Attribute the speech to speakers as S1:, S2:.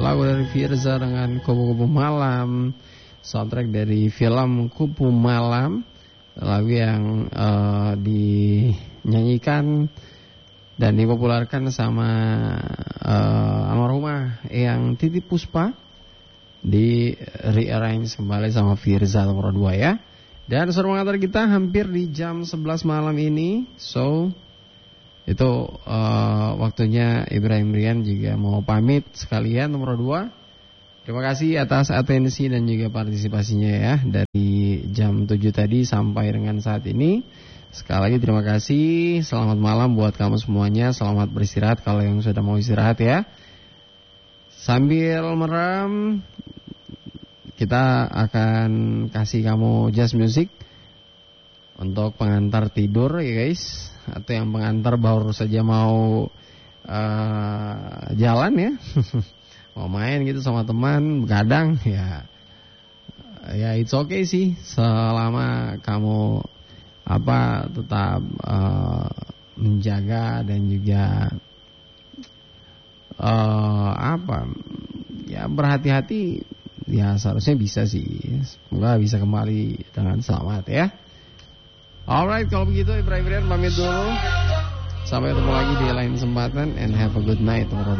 S1: lagu dari Firza dengan Kupu-Kupu Malam, soundtrack dari film Kupu Malam, lagu yang dinyanyikan dan dipopulerkan sama almarhumah yang Titi Puspa, di rearrange kembali sama Firza nomor 2 ya. Dan suruh mengantar kita hampir di jam 11 malam ini. So itu waktunya Ibrahim Rian juga mau pamit sekalian nomor 2. Terima kasih atas atensi dan juga partisipasinya ya, dari jam 7 tadi sampai dengan saat ini. Sekali lagi terima kasih. Selamat malam buat kamu semuanya. Selamat beristirahat kalau yang sudah mau istirahat ya. Sambil merem, kita akan kasih kamu jazz music untuk pengantar tidur ya guys. Atau yang pengantar baru saja mau jalan ya. Mau main gitu sama teman, begadang ya. Ya it's okay sih, selama kamu tetap menjaga dan juga ya berhati-hati. Ya seharusnya bisa sih. Semoga bisa kembali dengan selamat ya. Alright, kalau begitu Ibrahim Rian pamit dulu. Sampai ketemu lagi di lain kesempatan. And have a good night.